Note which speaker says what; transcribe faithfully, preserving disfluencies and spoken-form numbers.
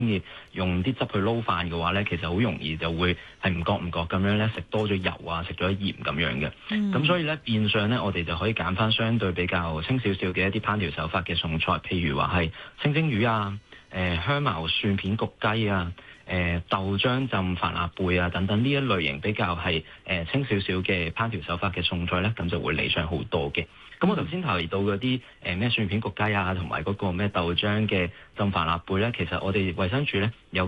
Speaker 1: 意用啲汁去撈飯嘅話咧，其實好容易就會係唔覺唔覺咁樣咧食多咗油啊，食咗鹽咁樣嘅。咁、嗯、所以咧變相咧，我哋就可以揀翻相對比較清少少嘅一啲烹調手法嘅餸菜，譬如話係清蒸魚啊、誒、呃、香茅蒜片焗雞啊、誒、呃、豆漿浸帆立貝啊等等呢一類型比較係誒、呃、清少少嘅烹調手法嘅餸菜咧，咁就會理想好多嘅。咁我頭先提到嗰啲誒咩蒜片焗雞啊，同埋嗰個咩豆漿嘅浸帆立貝咧，其實我哋衛生署咧有